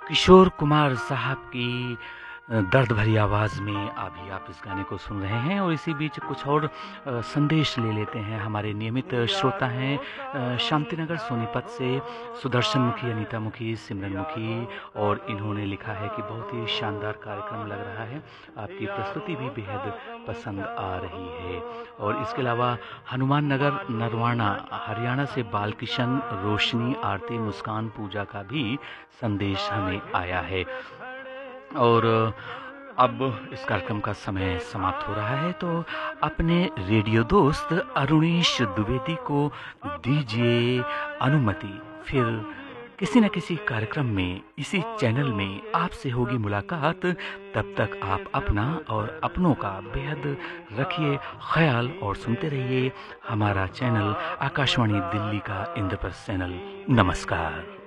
किशोर कुमार साहब की दर्द भरी आवाज़ में अभी आप इस गाने को सुन रहे हैं और इसी बीच कुछ और संदेश ले लेते हैं। हमारे नियमित श्रोता हैं शांतिनगर सोनीपत से सुदर्शन मुखी, अनीता मुखी, सिमरन मुखी, और इन्होंने लिखा है कि बहुत ही शानदार कार्यक्रम लग रहा है, आपकी प्रस्तुति भी बेहद पसंद आ रही है। और इसके अलावा हनुमान नगर नरवाना हरियाणा से बालकिशन, रोशनी, आरती, मुस्कान, पूजा का भी संदेश हमें आया है। और अब इस कार्यक्रम का समय समाप्त हो रहा है, तो अपने रेडियो दोस्त अरुणेश द्विवेदी को दीजिए अनुमति। फिर किसी न किसी कार्यक्रम में इसी चैनल में आपसे होगी मुलाकात। तब तक आप अपना और अपनों का बेहद रखिए ख्याल और सुनते रहिए हमारा चैनल आकाशवाणी दिल्ली का इंद्रप्रस्थ चैनल। नमस्कार।